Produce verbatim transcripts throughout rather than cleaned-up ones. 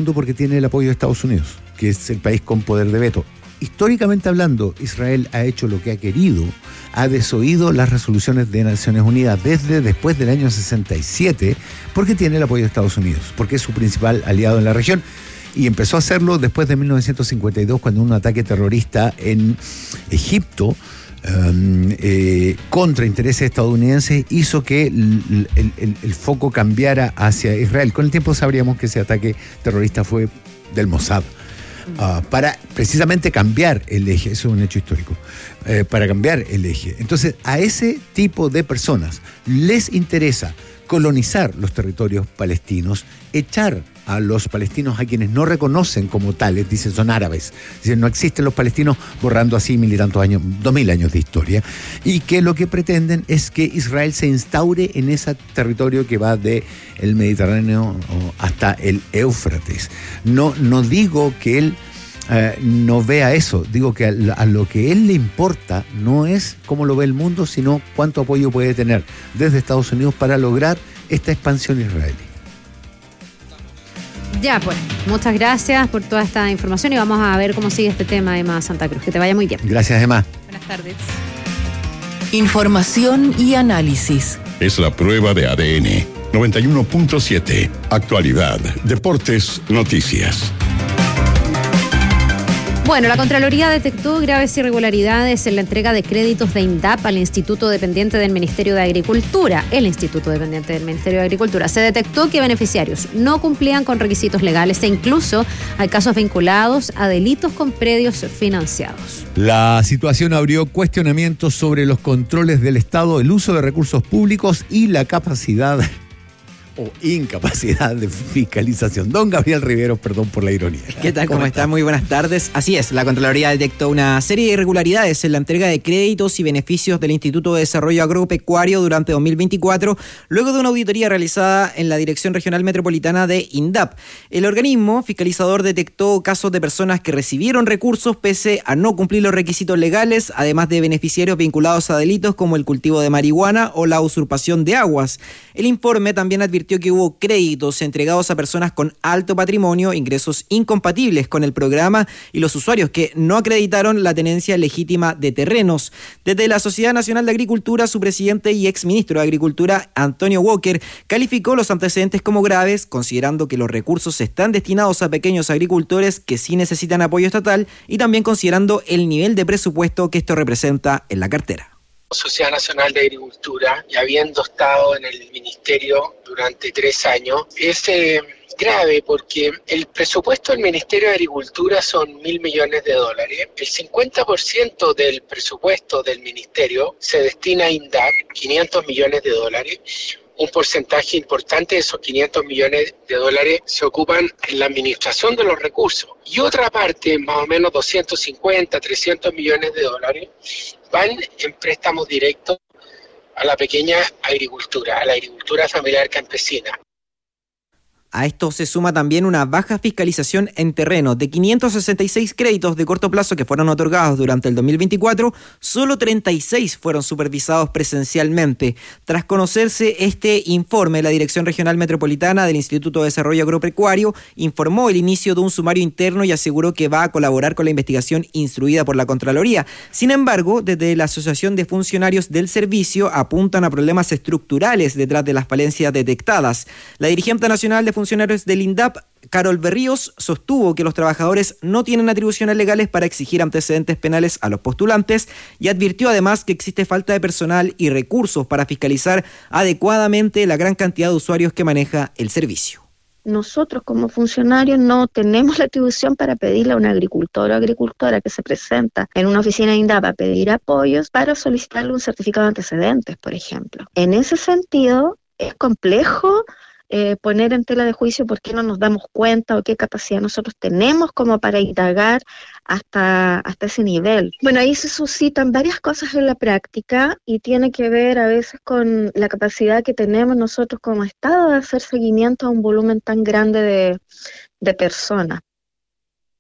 Segundo, porque tiene el apoyo de Estados Unidos, que es el país con poder de veto. Históricamente hablando, Israel ha hecho lo que ha querido, ha desoído las resoluciones de Naciones Unidas desde después del año sesenta y siete, porque tiene el apoyo de Estados Unidos, porque es su principal aliado en la región. Y empezó a hacerlo después de mil novecientos cincuenta y dos, cuando un ataque terrorista en Egipto Um, eh, contra intereses estadounidenses hizo que el, el, el, el foco cambiara hacia Israel. Con el tiempo sabríamos que ese ataque terrorista fue del Mossad, uh, para precisamente cambiar el eje. Eso es un hecho histórico, eh, para cambiar el eje. Entonces, a ese tipo de personas les interesa colonizar los territorios palestinos, echar a los palestinos a quienes no reconocen como tales, dicen son árabes, dicen no existen los palestinos, borrando así mil y tantos años, dos mil años de historia, y que lo que pretenden es que Israel se instaure en ese territorio que va de el Mediterráneo hasta el Éufrates. No, no digo que él eh, no vea eso, digo que a, a lo que él le importa no es cómo lo ve el mundo, sino cuánto apoyo puede tener desde Estados Unidos para lograr esta expansión israelí. Ya, pues, muchas gracias por toda esta información y vamos a ver cómo sigue este tema, Emma Santa Cruz. Que te vaya muy bien. Gracias, Emma. Buenas tardes. Información y análisis. Es la prueba de A D N. noventa y uno punto siete. Actualidad, deportes, noticias. Bueno, la Contraloría detectó graves irregularidades en la entrega de créditos de INDAP al Instituto Dependiente del Ministerio de Agricultura. El Instituto Dependiente del Ministerio de Agricultura. Se detectó que beneficiarios no cumplían con requisitos legales e incluso hay casos vinculados a delitos con predios financiados. La situación abrió cuestionamientos sobre los controles del Estado, el uso de recursos públicos y la capacidad o incapacidad de fiscalización. Don Gabriel Riveros, perdón por la ironía. ¿Qué tal? ¿Cómo, ¿Cómo está? Muy buenas tardes. Así es, la Contraloría detectó una serie de irregularidades en la entrega de créditos y beneficios del Instituto de Desarrollo Agropecuario durante dos mil veinticuatro, luego de una auditoría realizada en la Dirección Regional Metropolitana de INDAP. El organismo fiscalizador detectó casos de personas que recibieron recursos pese a no cumplir los requisitos legales, además de beneficiarios vinculados a delitos como el cultivo de marihuana o la usurpación de aguas. El informe también advirtió que hubo créditos entregados a personas con alto patrimonio, ingresos incompatibles con el programa y los usuarios que no acreditaron la tenencia legítima de terrenos. Desde la Sociedad Nacional de Agricultura, su presidente y exministro de Agricultura, Antonio Walker, calificó los antecedentes como graves, considerando que los recursos están destinados a pequeños agricultores que sí necesitan apoyo estatal y también considerando el nivel de presupuesto que esto representa en la cartera. Sociedad Nacional de Agricultura, y habiendo estado en el ministerio durante tres años, es eh, grave porque el presupuesto del Ministerio de Agricultura son mil millones de dólares. El cincuenta por ciento del presupuesto del ministerio se destina a INDAP, quinientos millones de dólares. Un porcentaje importante de esos quinientos millones de dólares se ocupan en la administración de los recursos. Y otra parte, más o menos doscientos cincuenta, trescientos millones de dólares, van en préstamos directos a la pequeña agricultura, a la agricultura familiar campesina. A esto se suma también una baja fiscalización en terreno. De quinientos sesenta y seis créditos de corto plazo que fueron otorgados durante el dos mil veinticuatro, solo treinta y seis fueron supervisados presencialmente. Tras conocerse este informe, la Dirección Regional Metropolitana del Instituto de Desarrollo Agropecuario informó el inicio de un sumario interno y aseguró que va a colaborar con la investigación instruida por la Contraloría. Sin embargo, desde la Asociación de Funcionarios del Servicio apuntan a problemas estructurales detrás de las falencias detectadas. La dirigente nacional de funcionarios del INDAP, Carol Berríos, sostuvo que los trabajadores no tienen atribuciones legales para exigir antecedentes penales a los postulantes y advirtió además que existe falta de personal y recursos para fiscalizar adecuadamente la gran cantidad de usuarios que maneja el servicio. Nosotros como funcionarios no tenemos la atribución para pedirle a un agricultor o agricultora que se presenta en una oficina de INDAP a pedir apoyos para solicitarle un certificado de antecedentes, por ejemplo. En ese sentido, es complejo Eh, poner en tela de juicio por qué no nos damos cuenta o qué capacidad nosotros tenemos como para indagar hasta, hasta ese nivel. Bueno, ahí se suscitan varias cosas en la práctica y tiene que ver a veces con la capacidad que tenemos nosotros como Estado de hacer seguimiento a un volumen tan grande de, de personas.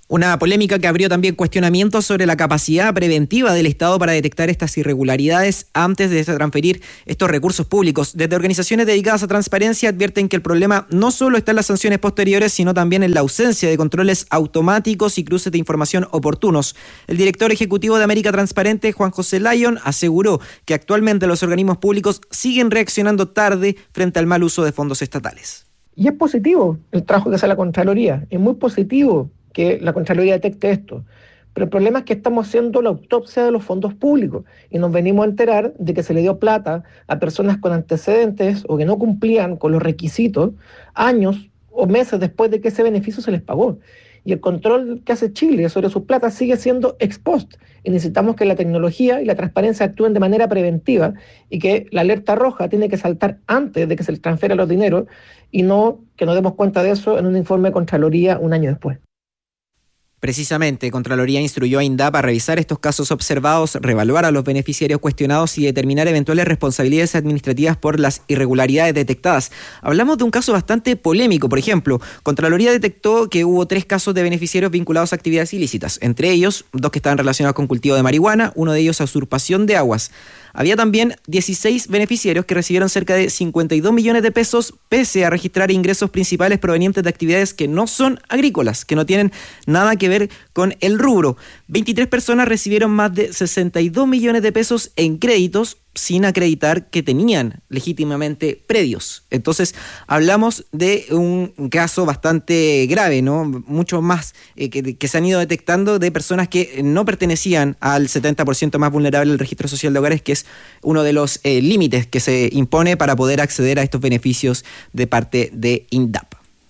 Una polémica que abrió también cuestionamientos sobre la capacidad preventiva del Estado para detectar estas irregularidades antes de transferir estos recursos públicos. Desde organizaciones dedicadas a transparencia advierten que el problema no solo está en las sanciones posteriores, sino también en la ausencia de controles automáticos y cruces de información oportunos. El director ejecutivo de América Transparente, Juan José Lyon, aseguró que actualmente los organismos públicos siguen reaccionando tarde frente al mal uso de fondos estatales. Y es positivo el trabajo que hace la Contraloría, es muy positivo que la Contraloría detecte esto. Pero el problema es que estamos haciendo la autopsia de los fondos públicos y nos venimos a enterar de que se le dio plata a personas con antecedentes o que no cumplían con los requisitos años o meses después de que ese beneficio se les pagó. Y el control que hace Chile sobre sus plata sigue siendo ex post. Y necesitamos que la tecnología y la transparencia actúen de manera preventiva y que la alerta roja tiene que saltar antes de que se les transfiera los dineros y no que nos demos cuenta de eso en un informe de Contraloría un año después. Precisamente, Contraloría instruyó a INDAP a revisar estos casos observados, reevaluar a los beneficiarios cuestionados y determinar eventuales responsabilidades administrativas por las irregularidades detectadas. Hablamos de un caso bastante polémico. Por ejemplo, Contraloría detectó que hubo tres casos de beneficiarios vinculados a actividades ilícitas, entre ellos dos que estaban relacionados con cultivo de marihuana, uno de ellos a usurpación de aguas. Había también dieciséis beneficiarios que recibieron cerca de cincuenta y dos millones de pesos pese a registrar ingresos principales provenientes de actividades que no son agrícolas, que no tienen nada que ver con el rubro. veintitrés personas recibieron más de sesenta y dos millones de pesos en créditos sin acreditar que tenían legítimamente predios. Entonces, hablamos de un caso bastante grave, ¿no? Mucho más eh, que, que se han ido detectando de personas que no pertenecían al setenta por ciento más vulnerable del registro social de hogares, que es uno de los eh, límites que se impone para poder acceder a estos beneficios de parte de INDAP.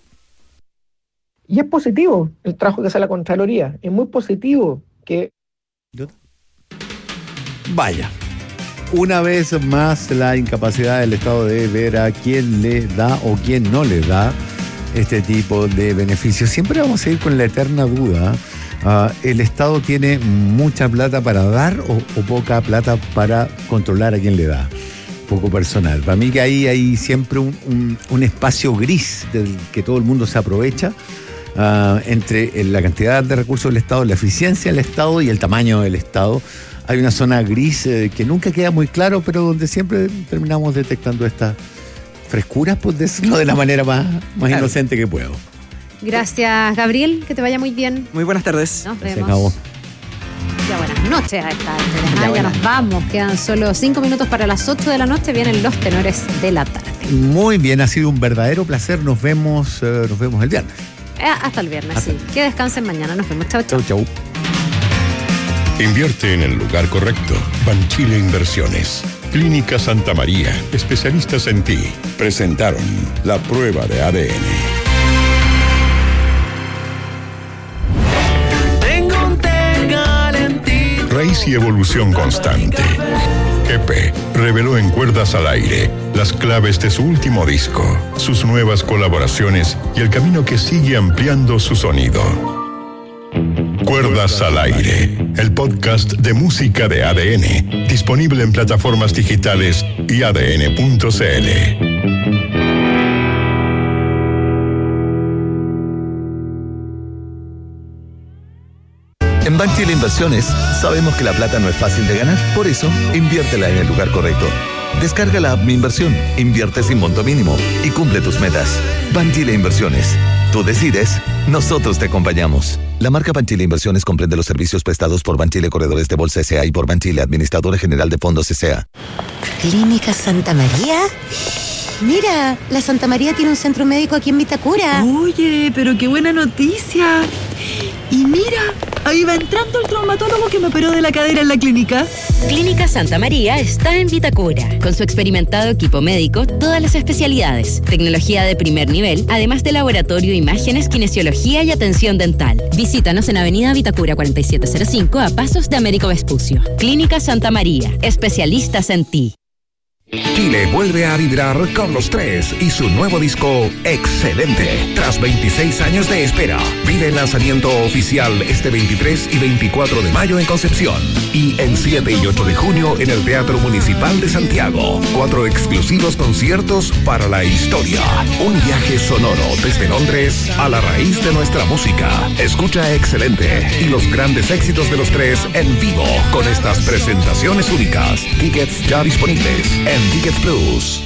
Y es positivo el trabajo que hace la Contraloría, es muy positivo que... Vaya. Una vez más, la incapacidad del Estado de ver a quién le da o quién no le da este tipo de beneficios. Siempre vamos a ir con la eterna duda. Uh, ¿El Estado tiene mucha plata para dar o, o poca plata para controlar a quién le da? Poco personal. Para mí que ahí hay siempre un, un, un espacio gris del que todo el mundo se aprovecha uh, entre la cantidad de recursos del Estado, la eficiencia del Estado y el tamaño del Estado. Hay una zona gris eh, que nunca queda muy claro, pero donde siempre terminamos detectando estas frescuras, por decirlo de la manera más, más claro. inocente que puedo. Gracias, Gabriel, que te vaya muy bien. Muy buenas tardes. Nos vemos. Se acabó. Ya buenas noches a esta hora. Ya, ya nos vamos, quedan solo cinco minutos para las ocho de la noche, vienen los tenores de la tarde. Muy bien, ha sido un verdadero placer, nos vemos, eh, nos vemos el viernes. Eh, hasta el viernes, hasta. sí. Que descansen mañana, nos vemos. Chau, chau. Chau, chau. Invierte en el lugar correcto. Banchile Inversiones. Clínica Santa María. Especialistas en ti. Presentaron la prueba de A D N. Tengo un té calentito. Raíz y evolución constante. G P reveló en Cuerdas al Aire las claves de su último disco, sus nuevas colaboraciones y el camino que sigue ampliando su sonido. Cuerdas al Aire, el podcast de música de A D N, disponible en plataformas digitales y a d n punto c l. En Banchile Inversiones sabemos que la plata no es fácil de ganar, por eso inviértela en el lugar correcto. Descarga la app Mi Inversión, invierte sin monto mínimo y cumple tus metas. Banchile Inversiones. Tú decides, nosotros te acompañamos. La marca Banchile Inversiones comprende los servicios prestados por Banchile Corredores de Bolsa S A y por Banchile Administradora General de Fondos S A. ¿Clínica Santa María? Mira, la Santa María tiene un centro médico aquí en Vitacura. Oye, pero qué buena noticia. Y mira, ahí va entrando el traumatólogo que me operó de la cadera en la clínica. Clínica Santa María está en Vitacura. Con su experimentado equipo médico, todas las especialidades, tecnología de primer nivel, además de laboratorio, imágenes, kinesiología y atención dental. Visítanos en Avenida Vitacura cuarenta y siete cero cinco a pasos de Américo Vespucio. Clínica Santa María, especialistas en ti. Chile vuelve a vibrar con Los Tres y su nuevo disco Excelente. Tras veintiséis años de espera, vive el lanzamiento oficial este veintitrés y veinticuatro de mayo en Concepción y el siete y ocho de junio en el Teatro Municipal de Santiago. Cuatro exclusivos conciertos para la historia. Un viaje sonoro desde Londres a la raíz de nuestra música. Escucha Excelente y los grandes éxitos de Los Tres en vivo con estas presentaciones únicas. Tickets ya disponibles en Ticket Plus.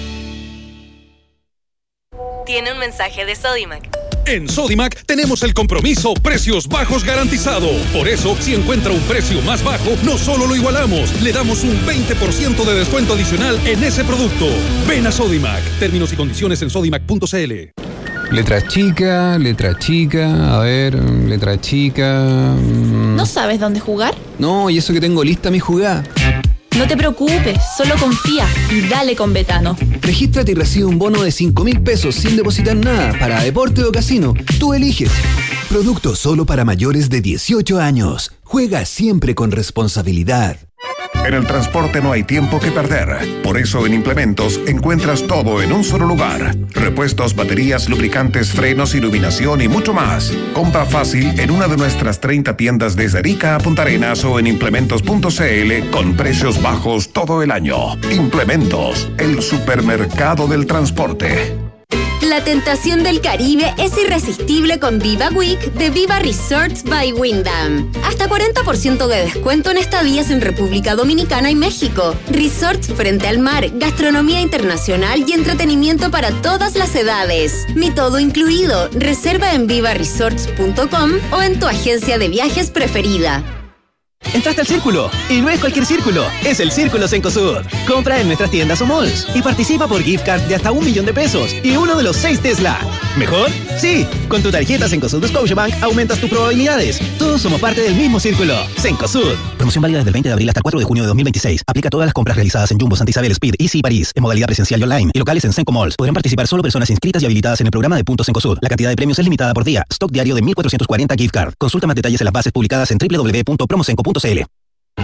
Tiene un mensaje de Sodimac. En Sodimac tenemos el compromiso precios bajos garantizado. Por eso, si encuentra un precio más bajo, no solo lo igualamos, le damos un veinte por ciento de descuento adicional en ese producto. Ven a Sodimac. Términos y condiciones en sodimac punto c l. Letra chica, letra chica, a ver, letra chica... ¿No sabes dónde jugar? No, y eso que tengo lista mi jugada. No te preocupes, solo confía y dale con Betano. Regístrate y recibe un bono de cinco mil pesos sin depositar nada para deporte o casino. Tú eliges. Producto solo para mayores de dieciocho años. Juega siempre con responsabilidad. En el transporte no hay tiempo que perder. Por eso en Implementos encuentras todo en un solo lugar. Repuestos, baterías, lubricantes, frenos, iluminación y mucho más. Compra fácil en una de nuestras treinta tiendas desde Arica a Punta Arenas o en implementos punto c l con precios bajos todo el año. Implementos, el supermercado del transporte. La tentación del Caribe es irresistible con Viva Week de Viva Resorts by Wyndham. Hasta cuarenta por ciento de descuento en estadías en República Dominicana y México. Resorts frente al mar, gastronomía internacional y entretenimiento para todas las edades. Mi todo incluido. Reserva en viva resorts punto com o en tu agencia de viajes preferida. Entraste al Círculo, y no es cualquier círculo, es el Círculo Cencosud. Compra en nuestras tiendas o malls y participa por gift card de hasta un millón de pesos y uno de los seis Tesla. ¿Mejor? Sí, con tu tarjeta Cencosud de Scotiabank aumentas tus probabilidades. Todos somos parte del mismo círculo. Cencosud. Promoción válida desde el veinte de abril hasta el cuatro de junio de dos mil veintiséis. Aplica a todas las compras realizadas en Jumbo, Santa Isabel, Speed, Easy y París, en modalidad presencial y online, y locales en Cenco Malls. Podrán participar solo personas inscritas y habilitadas en el programa de Puntos Cencosud. La cantidad de premios es limitada por día. Stock diario de mil cuatrocientos cuarenta gift card. Consulta más detalles en las bases publicadas en doble u doble u doble u punto promocenco punto c l.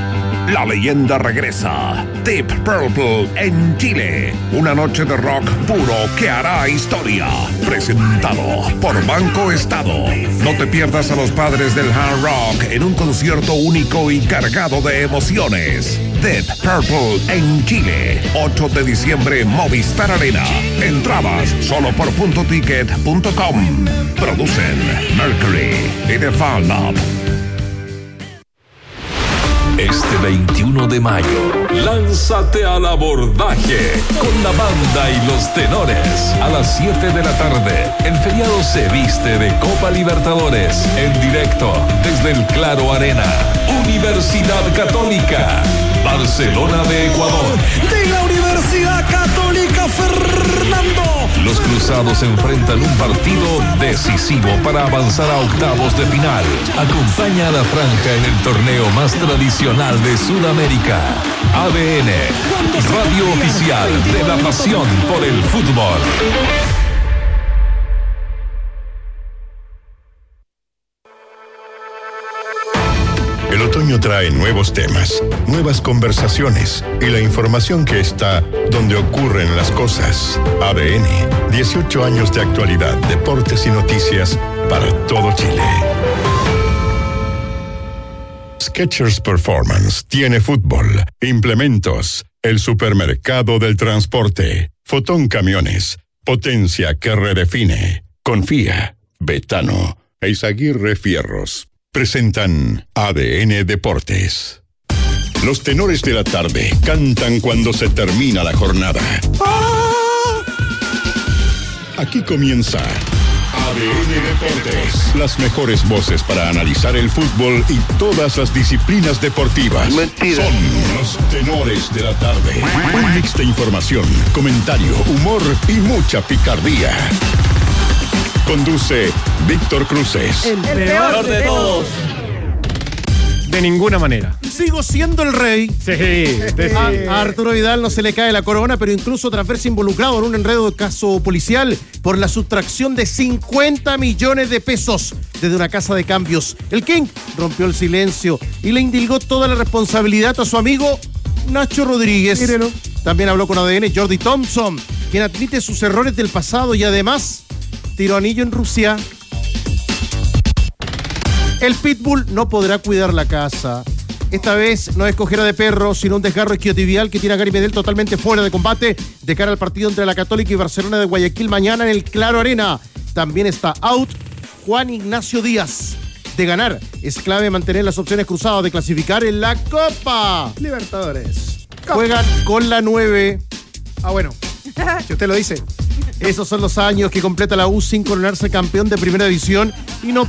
La leyenda regresa. Deep Purple en Chile. Una noche de rock puro que hará historia. Presentado por Banco Estado. No te pierdas a los padres del hard rock en un concierto único y cargado de emociones. Deep Purple en Chile. ocho de diciembre, Movistar Arena. Entradas solo por punto ticket punto com. Producen Mercury y The Fan Lab. Este veintiuno de mayo, lánzate al abordaje con la banda y los tenores. A las siete de la tarde, el feriado se viste de Copa Libertadores. En directo, desde el Claro Arena. Universidad Católica. Barcelona de Ecuador. De la Universidad Católica, Fernando. Los cruzados enfrentan un partido decisivo para avanzar a octavos de final. Acompaña a la franja en el torneo más tradicional de Sudamérica. A D N, radio oficial de la pasión por el fútbol. El otoño trae nuevos temas, nuevas conversaciones y la información que está donde ocurren las cosas. A D N, dieciocho años de actualidad, deportes y noticias para todo Chile. Skechers Performance tiene fútbol, implementos, el supermercado del transporte, Fotón Camiones, potencia que redefine. Confía, Betano, Eizaguirre Fierros. Presentan A D N Deportes. Los tenores de la tarde cantan cuando se termina la jornada. Aquí comienza A D N Deportes. Las mejores voces para analizar el fútbol y todas las disciplinas deportivas. Mentira. Son los tenores de la tarde. Un mix de información, comentario, humor y mucha picardía. Conduce Víctor Cruces. El peor de todos. De ninguna manera. Sigo siendo el rey. Sí. sí. A, a Arturo Vidal no se le cae la corona, pero incluso tras verse involucrado en un enredo de caso policial por la sustracción de cincuenta millones de pesos desde una casa de cambios. El King rompió el silencio y le indilgó toda la responsabilidad a su amigo Nacho Rodríguez. Mírelo. También habló con A D N Jordi Thompson, quien admite sus errores del pasado y además tiró anillo en Rusia. El Pitbull no podrá cuidar la casa. Esta vez no es cojera de perro, sino un desgarro isquiotibial que tiene a Gary Medel totalmente fuera de combate de cara al partido entre la Católica y Barcelona de Guayaquil mañana en el Claro Arena. También está out Juan Ignacio Díaz. De ganar, es clave mantener las opciones cruzadas de clasificar en la Copa Libertadores. Copa. Juegan con la nueve. Ah, bueno, si usted lo dice. Esos son los años que completa la U sin coronarse campeón de primera división y no